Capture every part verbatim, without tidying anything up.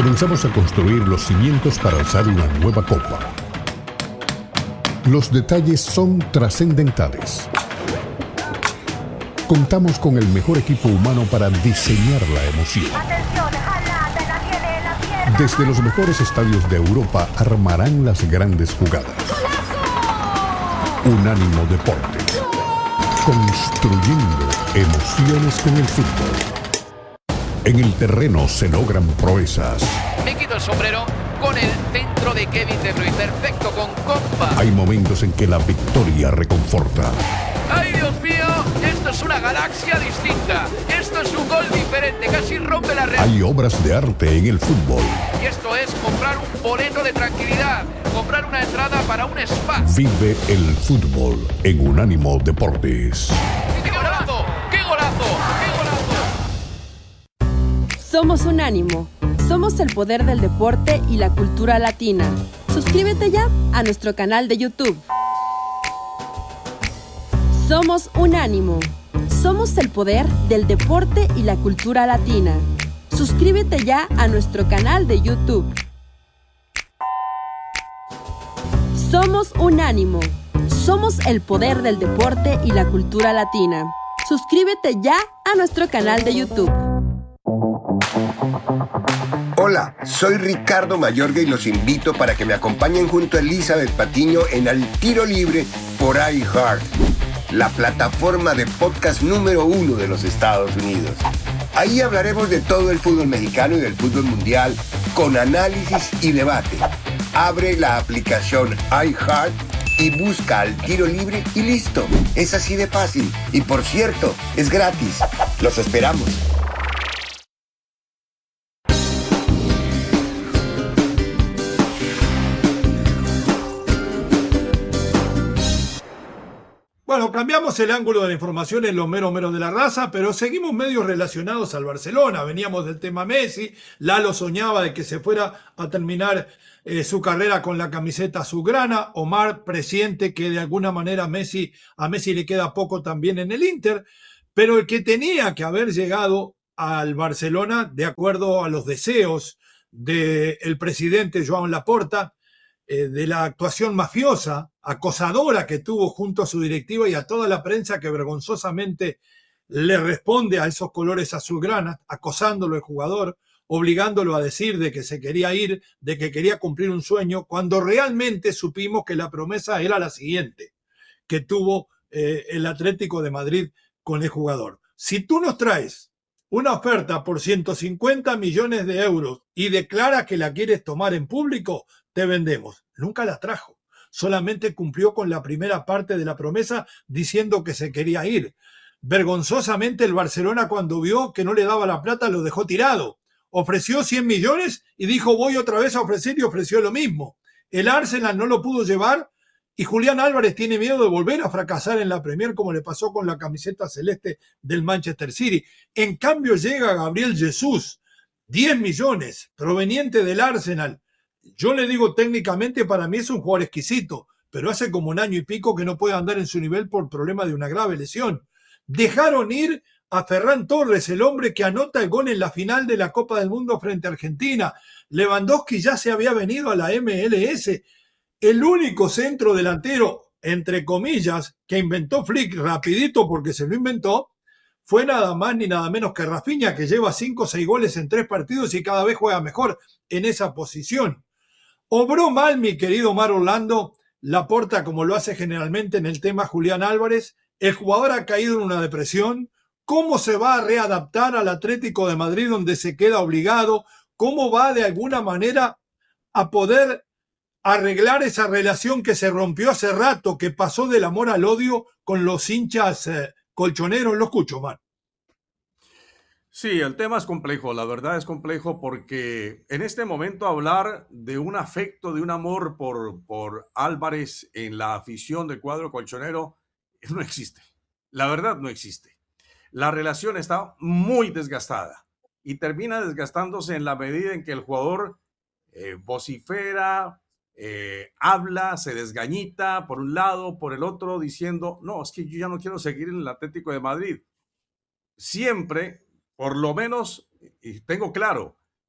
Comenzamos a construir los cimientos para alzar una nueva copa. Los detalles son trascendentales. Contamos con el mejor equipo humano para diseñar la emoción. Desde los mejores estadios de Europa armarán las grandes jugadas. Unánimo Deportes. Construyendo emociones con el fútbol. En el terreno se logran proezas. Me quito el sombrero con el centro de Kevin De Bruyne. Perfecto, con compa. Hay momentos en que la victoria reconforta. ¡Ay, Dios mío! Esto es una galaxia distinta. Esto es un gol diferente, casi rompe la red. Hay obras de arte en el fútbol. Y esto es comprar un boleto de tranquilidad, comprar una entrada para un spa. Vive el fútbol en Unánimo Deportes. ¡Qué golazo! ¡Qué golazo! ¡Qué golazo! Somos Unánimo. Somos el poder del deporte y la cultura latina. Suscríbete ya a nuestro canal de YouTube. Somos Unánimo. Somos el poder del deporte y la cultura latina. Suscríbete ya a nuestro canal de YouTube. Somos Unánimo. Somos el poder del deporte y la cultura latina. Suscríbete ya a nuestro canal de YouTube. Hola, soy Ricardo Mayorga y los invito para que me acompañen junto a Elizabeth Patiño en Al Tiro Libre por iHeart, la plataforma de podcast número uno de los Estados Unidos. Ahí hablaremos de todo el fútbol mexicano y del fútbol mundial, con análisis y debate. Abre la aplicación iHeart y busca Al Tiro Libre y listo. Es así de fácil. Y por cierto, es gratis. Los esperamos. Bueno, cambiamos el ángulo de la información en los meros meros de la raza, pero seguimos medio relacionados al Barcelona. Veníamos del tema Messi, Lalo soñaba de que se fuera a terminar eh, su carrera con la camiseta azulgrana. Omar presiente que de alguna manera Messi, a Messi le queda poco también en el Inter, pero el que tenía que haber llegado al Barcelona, de acuerdo a los deseos del presidente Joan Laporta, Eh, de la actuación mafiosa, acosadora que tuvo junto a su directiva y a toda la prensa que vergonzosamente le responde a esos colores azulgrana, acosándolo el jugador, obligándolo a decir de que se quería ir, de que quería cumplir un sueño, cuando realmente supimos que la promesa era la siguiente que tuvo eh, el Atlético de Madrid con el jugador. Si tú nos traes una oferta por ciento cincuenta millones de euros y declaras que la quieres tomar en público, te vendemos. Nunca la trajo. Solamente cumplió con la primera parte de la promesa diciendo que se quería ir. Vergonzosamente el Barcelona, cuando vio que no le daba la plata, lo dejó tirado. Ofreció cien millones y dijo voy otra vez a ofrecer y ofreció lo mismo. El Arsenal no lo pudo llevar y Julián Álvarez tiene miedo de volver a fracasar en la Premier como le pasó con la camiseta celeste del Manchester City. En cambio llega Gabriel Jesús, diez millones, proveniente del Arsenal. Yo le digo técnicamente para mí es un jugador exquisito, pero hace como un año y pico que no puede andar en su nivel por problema de una grave lesión. Dejaron ir a Ferran Torres, el hombre que anota el gol en la final de la Copa del Mundo frente a Argentina. Lewandowski ya se había venido a la M L S. El único centro delantero, entre comillas, que inventó Flick rapidito porque se lo inventó, fue nada más ni nada menos que Rafinha, que lleva cinco o seis goles en tres partidos y cada vez juega mejor en esa posición. Obró mal, mi querido Omar Orlando, Laporta, como lo hace generalmente en el tema Julián Álvarez. El jugador ha caído en una depresión. ¿Cómo se va a readaptar al Atlético de Madrid donde se queda obligado? ¿Cómo va de alguna manera a poder arreglar esa relación que se rompió hace rato, que pasó del amor al odio con los hinchas eh, colchoneros? Lo escucho, Omar. Sí, el tema es complejo, la verdad es complejo porque en este momento hablar de un afecto, de un amor por, por Álvarez en la afición del cuadro colchonero no existe. La verdad no existe. La relación está muy desgastada y termina desgastándose en la medida en que el jugador eh, vocifera, eh, habla, se desgañita por un lado, por el otro, diciendo, no, es que yo ya no quiero seguir en el Atlético de Madrid. Siempre... Por lo menos, y tengo claro,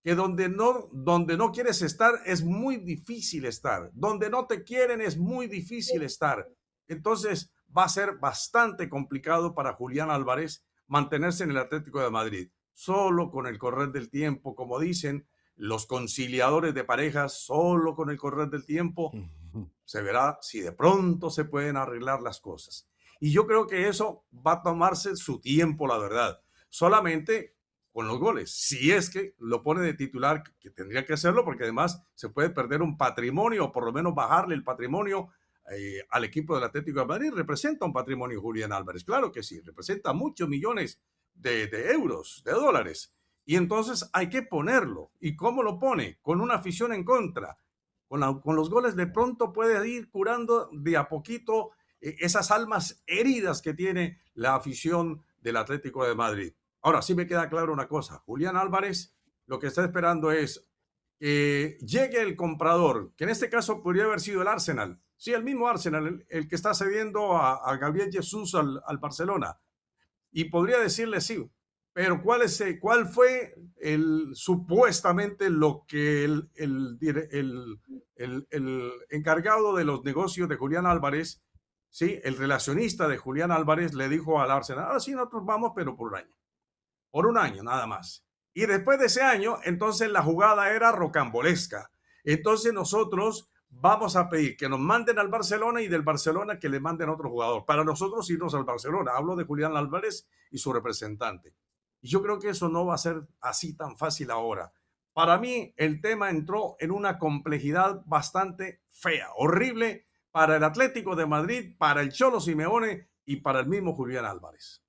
que donde no, donde no quieres estar es muy difícil estar. Donde no te quieren es muy difícil estar. Entonces va a ser bastante complicado para Julián Álvarez mantenerse en el Atlético de Madrid. Solo con el correr del tiempo, como dicen los conciliadores de parejas, solo con el correr del tiempo se verá si de pronto se pueden arreglar las cosas. Y yo creo que eso va a tomarse su tiempo, la verdad. Solamente con los goles. Si es que lo pone de titular, que tendría que hacerlo, porque además se puede perder un patrimonio, o por lo menos bajarle el patrimonio eh, al equipo del Atlético de Madrid. Representa un patrimonio Julián Álvarez. Claro que sí, representa muchos millones de, de euros, de dólares. Y entonces hay que ponerlo. ¿Y cómo lo pone? Con una afición en contra. Con, la, con los goles de pronto puede ir curando de a poquito eh, esas almas heridas que tiene la afición del Atlético de Madrid. Ahora sí me queda claro una cosa. Julián Álvarez lo que está esperando es que llegue el comprador, que en este caso podría haber sido el Arsenal. Sí, el mismo Arsenal, el, el que está cediendo a, a Gabriel Jesús al, al Barcelona. Y podría decirle sí, pero ¿cuál, es, cuál fue el, supuestamente lo que el, el, el, el, el encargado de los negocios de Julián Álvarez, sí, el relacionista de Julián Álvarez le dijo al Arsenal, ahora sí nosotros vamos, pero por un año. Por un año nada más. Y después de ese año, entonces la jugada era rocambolesca. Entonces nosotros vamos a pedir que nos manden al Barcelona y del Barcelona que le manden a otro jugador. Para nosotros irnos al Barcelona. Hablo de Julián Álvarez y su representante. Y yo creo que eso no va a ser así tan fácil ahora. Para mí el tema entró en una complejidad bastante fea, horrible para el Atlético de Madrid, para el Cholo Simeone y para el mismo Julián Álvarez.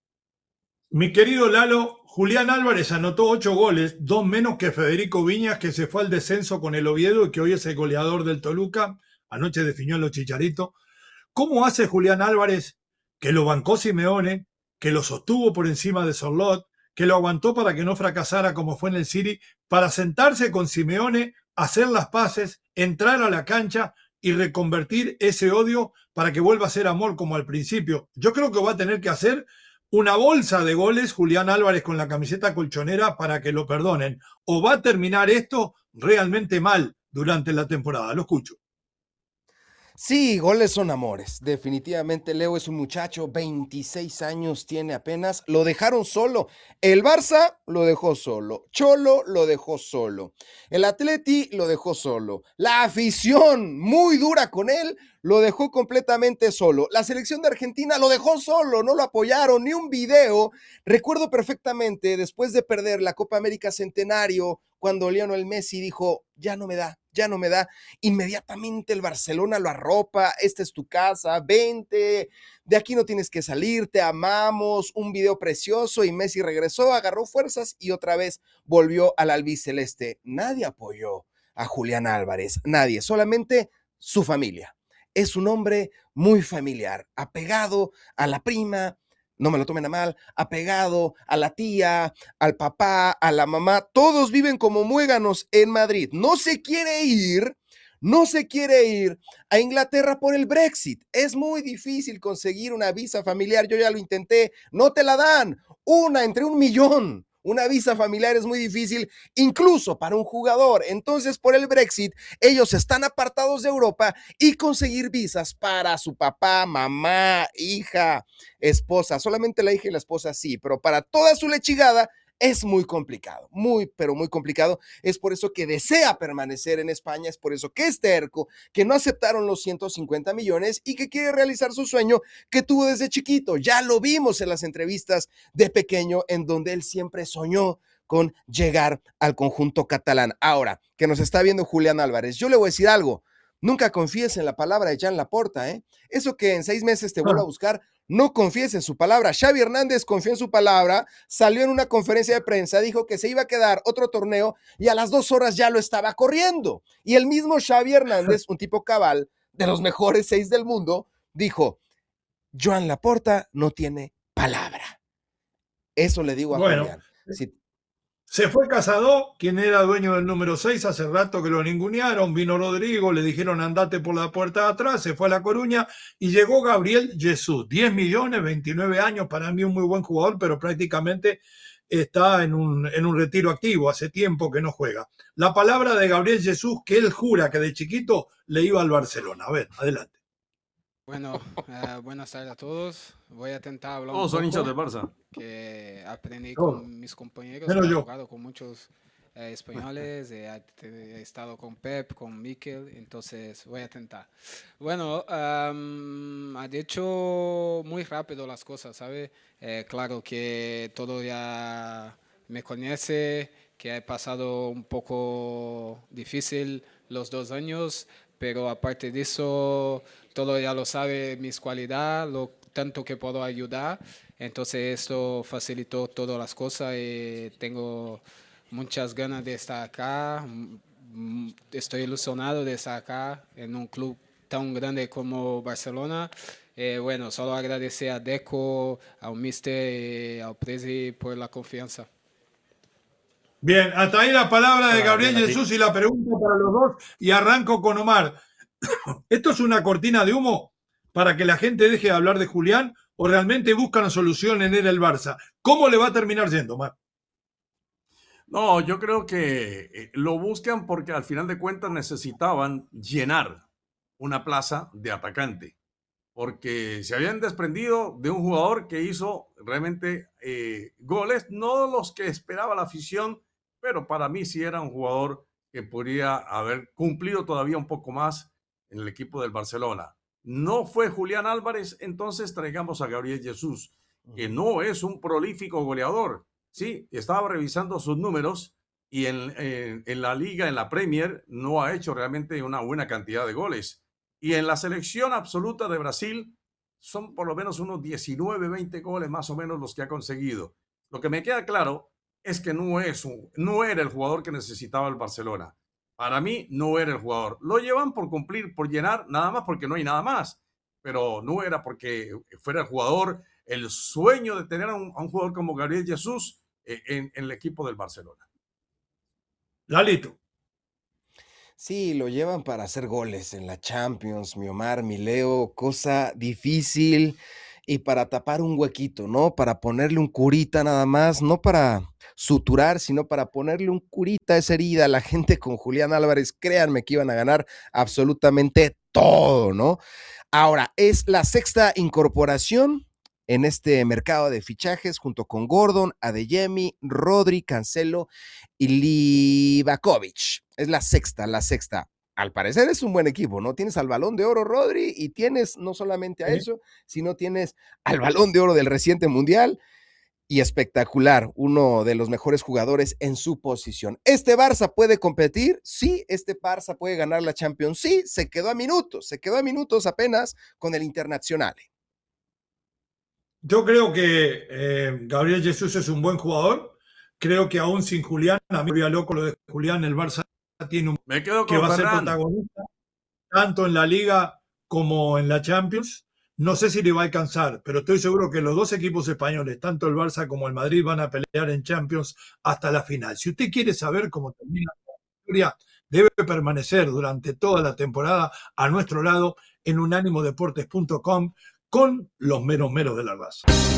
Mi querido Lalo, Julián Álvarez anotó ocho goles, dos menos que Federico Viñas, que se fue al descenso con el Oviedo y que hoy es el goleador del Toluca. Anoche definió a los Chicharitos. ¿Cómo hace Julián Álvarez, que lo bancó Simeone, que lo sostuvo por encima de Sorlot, que lo aguantó para que no fracasara como fue en el City, para sentarse con Simeone, hacer las paces, entrar a la cancha y reconvertir ese odio para que vuelva a ser amor como al principio? Yo creo que va a tener que hacer una bolsa de goles Julián Álvarez con la camiseta colchonera para que lo perdonen. O va a terminar esto realmente mal durante la temporada. Lo escucho. Sí, goles son amores. Definitivamente Leo es un muchacho, veintiséis años tiene apenas. Lo dejaron solo. El Barça lo dejó solo. Cholo lo dejó solo. El Atleti lo dejó solo. La afición, muy dura con él, lo dejó completamente solo. La selección de Argentina lo dejó solo, no lo apoyaron, ni un video. Recuerdo perfectamente, después de perder la Copa América Centenario, cuando Lionel Messi dijo, ya no me da, ya no me da, inmediatamente el Barcelona lo arropa, esta es tu casa, vente, de aquí no tienes que salir, te amamos, un video precioso, y Messi regresó, agarró fuerzas y otra vez volvió al albiceleste. Nadie apoyó a Julián Álvarez, nadie, solamente su familia. Es un hombre muy familiar, apegado a la prima, no me lo tomen a mal, apegado a la tía, al papá, a la mamá. Todos viven como muéganos en Madrid. No se quiere ir, no se quiere ir a Inglaterra por el Brexit. Es muy difícil conseguir una visa familiar. Yo ya lo intenté, no te la dan. Una entre un millón. Una visa familiar es muy difícil, incluso para un jugador. Entonces, por el Brexit, ellos están apartados de Europa y conseguir visas para su papá, mamá, hija, esposa. Solamente la hija y la esposa sí, pero para toda su lechigada es muy complicado, muy, pero muy complicado. Es por eso que desea permanecer en España, es por eso que es terco, que no aceptaron los ciento cincuenta millones y que quiere realizar su sueño que tuvo desde chiquito. Ya lo vimos en las entrevistas de pequeño, en donde él siempre soñó con llegar al conjunto catalán. Ahora, que nos está viendo Julián Álvarez, yo le voy a decir algo. Nunca confíes en la palabra de Jan Laporta, ¿eh? Eso que en seis meses te vuelva a buscar, no confíes en su palabra. Xavi Hernández confió en su palabra, salió en una conferencia de prensa, dijo que se iba a quedar otro torneo y a las dos horas ya lo estaba corriendo. Y el mismo Xavi Hernández, un tipo cabal, de los mejores seis del mundo, dijo, Joan Laporta no tiene palabra. Eso le digo a bueno, Julián. Si se fue Casado, quien era dueño del número seis, hace rato que lo ningunearon, vino Rodrigo, le dijeron andate por la puerta de atrás, se fue a La Coruña y llegó Gabriel Jesús, diez millones, veintinueve años, para mí un muy buen jugador, pero prácticamente está en un, en un retiro activo, hace tiempo que no juega. La palabra de Gabriel Jesús, que él jura que de chiquito le iba al Barcelona. A ver, adelante. Bueno, uh, buenas tardes a todos. Voy a intentar hablar un Todos son hinchas del poco, Barça. que aprendí Todos. con mis compañeros, Menos he yo. jugado con muchos eh, españoles, he, he estado con Pep, con Mikel, entonces voy a intentar. Bueno, um, ha dicho muy rápido las cosas, ¿sabe? Eh, claro que todo ya me conoce, que he pasado un poco difícil los dos años, pero aparte de eso, todo ya lo sabe, mis cualidades, lo tanto que puedo ayudar. Entonces esto facilitó todas las cosas y tengo muchas ganas de estar acá. Mm, Estoy ilusionado de estar acá en un club tan grande como Barcelona. Eh, bueno, solo agradecer a Deco, al Mister y al Presi por la confianza. Bien, hasta ahí la palabra de Ah, Gabriel bien, Jesús y la pregunta para los dos. Y arranco con Omar. ¿Esto es una cortina de humo para que la gente deje de hablar de Julián o realmente buscan solución en él el Barça? ¿Cómo le va a terminar yendo, Omar? No, yo creo que eh, lo buscan porque al final de cuentas necesitaban llenar una plaza de atacante, porque se habían desprendido de un jugador que hizo realmente eh, goles, no los que esperaba la afición, pero para mí sí era un jugador que podría haber cumplido todavía un poco más en el equipo del Barcelona. No fue Julián Álvarez, entonces traigamos a Gabriel Jesús, que no es un prolífico goleador. Sí, estaba revisando sus números y en, en, en la liga, en la Premier, no ha hecho realmente una buena cantidad de goles. Y en la selección absoluta de Brasil son por lo menos unos diecinueve, veinte goles más o menos los que ha conseguido. Lo que me queda claro es que no, es un, no era el jugador que necesitaba el Barcelona. Para mí no era el jugador. Lo llevan por cumplir, por llenar, nada más porque no hay nada más. Pero no era porque fuera el jugador, el sueño de tener a un, a un jugador como Gabriel Jesús eh, en, en el equipo del Barcelona. Lalito. Sí, lo llevan para hacer goles en la Champions, mi Omar, mi Leo, cosa difícil y para tapar un huequito, ¿no? Para ponerle un curita nada más, no para suturar, sino para ponerle un curita a esa herida. La gente con Julián Álvarez, créanme que iban a ganar absolutamente todo, ¿no? Ahora, es la sexta incorporación en este mercado de fichajes junto con Gordon, Adeyemi, Rodri, Cancelo y Livakovic. Es la sexta, la sexta. Al parecer es un buen equipo, ¿no? Tienes al Balón de Oro Rodri y tienes no solamente a eso, sino tienes al Balón de Oro del reciente Mundial y espectacular, uno de los mejores jugadores en su posición. ¿Este Barça puede competir? Sí. ¿Este Barça puede ganar la Champions? Sí. Se quedó a minutos, se quedó a minutos apenas con el Internacional. Yo creo que eh, Gabriel Jesús es un buen jugador. Creo que aún sin Julián, a mí me volvía loco lo de Julián, el Barça tiene un Me quedo que con va a ser Ferran. protagonista tanto en la Liga como en la Champions. No sé si le va a alcanzar, pero estoy seguro que los dos equipos españoles, tanto el Barça como el Madrid, van a pelear en Champions hasta la final. Si usted quiere saber cómo termina la historia, debe permanecer durante toda la temporada a nuestro lado en unánimo deportes punto com con los meros meros de la raza.